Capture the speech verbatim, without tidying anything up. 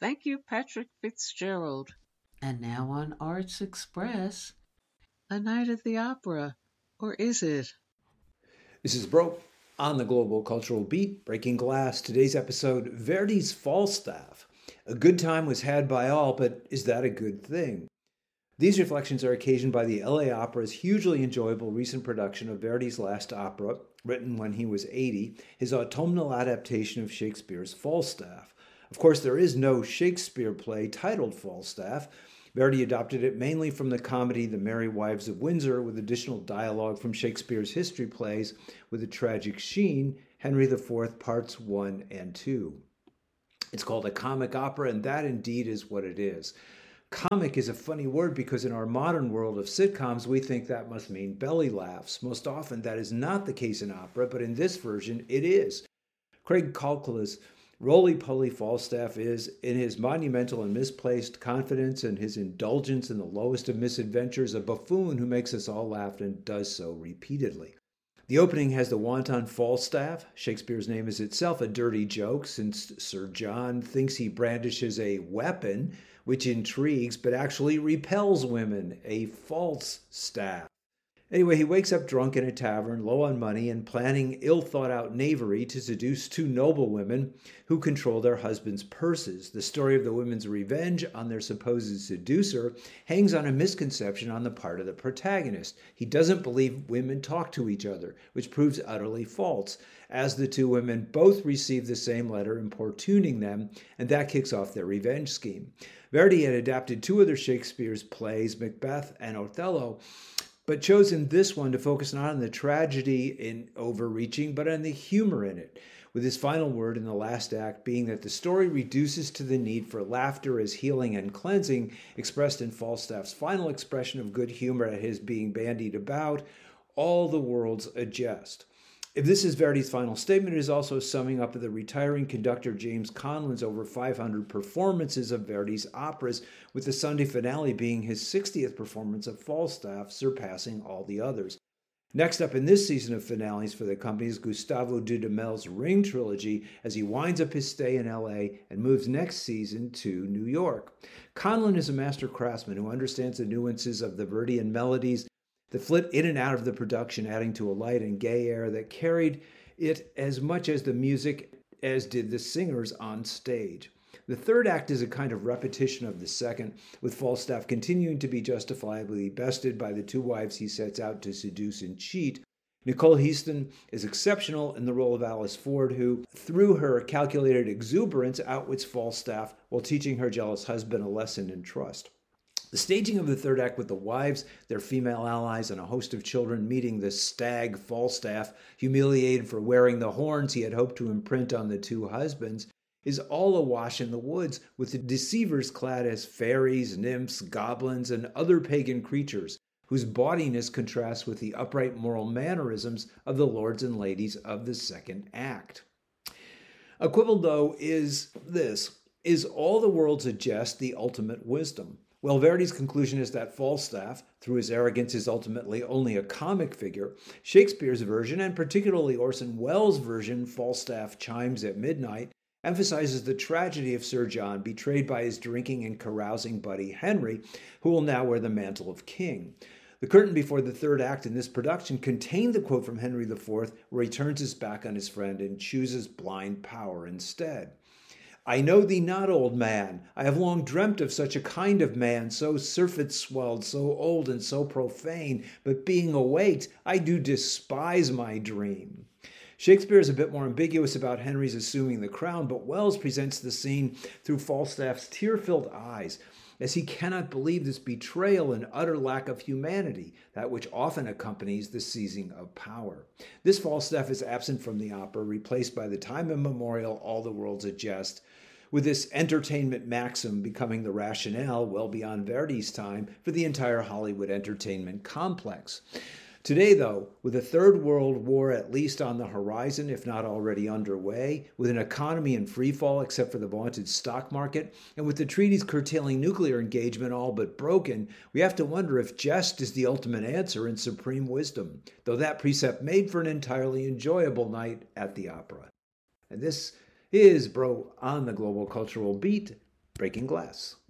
Thank you, Patrick Fitzgerald. And now on Arts Express. A Night at the Opera. Or is it? This is Bro on the Global Cultural Beat, breaking glass. Today's episode, Verdi's Falstaff. A good time was had by all, but is that a good thing? These reflections are occasioned by the L A Opera's hugely enjoyable recent production of Verdi's last opera, written when he was eighty, his autumnal adaptation of Shakespeare's Falstaff. Of course, there is no Shakespeare play titled Falstaff. Verdi adopted it mainly from the comedy The Merry Wives of Windsor, with additional dialogue from Shakespeare's history plays with a tragic sheen, Henry the Fourth, Parts one and two. It's called a comic opera, and that indeed is what it is. Comic is a funny word because in our modern world of sitcoms, we think that must mean belly laughs. Most often, that is not the case in opera, but in this version, it is. Craig Calcula's roly-poly Falstaff is, in his monumental and misplaced confidence and his indulgence in the lowest of misadventures, a buffoon who makes us all laugh and does so repeatedly. The opening has the wanton Falstaff. Shakespeare's name is itself a dirty joke, since Sir John thinks he brandishes a weapon, which intrigues but actually repels women, a false staff. Anyway, he wakes up drunk in a tavern, low on money, and planning ill-thought-out knavery to seduce two noble women who control their husbands' purses. The story of the women's revenge on their supposed seducer hangs on a misconception on the part of the protagonist. He doesn't believe women talk to each other, which proves utterly false, as the two women both receive the same letter importuning them, and that kicks off their revenge scheme. Verdi had adapted two other Shakespeare's plays, Macbeth and Othello, but chosen this one to focus not on the tragedy in overreaching, but on the humor in it, with his final word in the last act being that the story reduces to the need for laughter as healing and cleansing, expressed in Falstaff's final expression of good humor at his being bandied about, all the world's a jest. If this is Verdi's final statement, it is also summing up of the retiring conductor James Conlin's over five hundred performances of Verdi's operas, with the Sunday finale being his sixtieth performance of Falstaff, surpassing all the others. Next up in this season of finales for the company is Gustavo Dudamel's Ring trilogy, as he winds up his stay in L A and moves next season to New York. Conlin is a master craftsman who understands the nuances of the Verdian melodies that flit in and out of the production, adding to a light and gay air that carried it as much as the music as did the singers on stage. The third act is a kind of repetition of the second, with Falstaff continuing to be justifiably bested by the two wives he sets out to seduce and cheat. Nicole Heaston is exceptional in the role of Alice Ford, who, through her calculated exuberance, outwits Falstaff while teaching her jealous husband a lesson in trust. The staging of the third act, with the wives, their female allies, and a host of children meeting the stag Falstaff, humiliated for wearing the horns he had hoped to imprint on the two husbands, is all awash in the woods, with the deceivers clad as fairies, nymphs, goblins, and other pagan creatures, whose bawdiness contrasts with the upright moral mannerisms of the lords and ladies of the second act. A quibble, though, is this: is all the world's a jest the ultimate wisdom? Well, Verdi's conclusion is that Falstaff, through his arrogance, is ultimately only a comic figure. Shakespeare's version, and particularly Orson Welles' version, Falstaff Chimes at Midnight, emphasizes the tragedy of Sir John, betrayed by his drinking and carousing buddy Henry, who will now wear the mantle of king. The curtain before the third act in this production contained the quote from Henry the Fourth, where he turns his back on his friend and chooses blind power instead. I know thee not, old man. I have long dreamt of such a kind of man, so surfeit-swelled, so old and so profane, but being awaked, I do despise my dream. Shakespeare is a bit more ambiguous about Henry's assuming the crown, but Wells presents the scene through Falstaff's tear-filled eyes, as he cannot believe this betrayal and utter lack of humanity, that which often accompanies the seizing of power. This Falstaff is absent from the opera, replaced by the time immemorial All the World's a Jest, with this entertainment maxim becoming the rationale, well beyond Verdi's time, for the entire Hollywood entertainment complex. Today, though, with a third world war at least on the horizon, if not already underway, with an economy in freefall except for the vaunted stock market, and with the treaties curtailing nuclear engagement all but broken, we have to wonder if jest is the ultimate answer in supreme wisdom, though that precept made for an entirely enjoyable night at the opera. And this is Bro on the Global Cultural Beat, Breaking Glass.